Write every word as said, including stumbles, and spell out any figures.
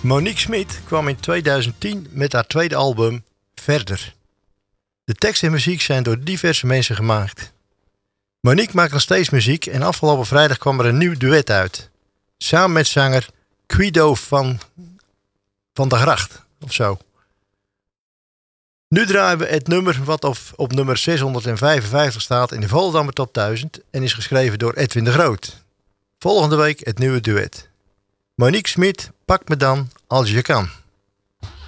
Monique Smit kwam in tweeduizend tien met haar tweede album Verder. De tekst en muziek zijn door diverse mensen gemaakt. Monique maakt nog steeds muziek en afgelopen vrijdag kwam er een nieuw duet uit. Samen met zanger Guido van, van der Gracht of zo. Nu draaien we het nummer wat op, op nummer zeshonderdvijfenvijftig staat in de Volendammer Top duizend en is geschreven door Edwin de Groot. Volgende week het nieuwe duet. Monique Smit, pak me dan als je kan.